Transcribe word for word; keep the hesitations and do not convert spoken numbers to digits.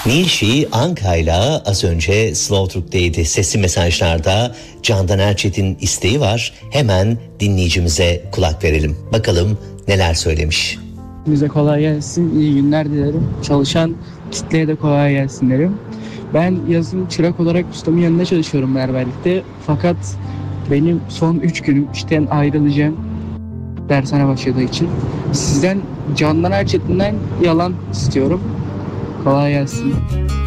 Nilşi Anka'yla az önce Slow Türk'teydi. Sesli mesajlarda Candan Erçetin isteği var. Hemen dinleyicimize kulak verelim. Bakalım neler söylemiş. Bize kolay gelsin, iyi günler dilerim. Çalışan kitleye de kolay gelsin derim. Ben yazın çırak olarak ustamın yanında çalışıyorum berberlikte. Fakat benim son üç günüm işten ayrılacağım. Dershane başladığı için. Sizden Candan Erçetin'den yalan istiyorum. Kolay gelsin.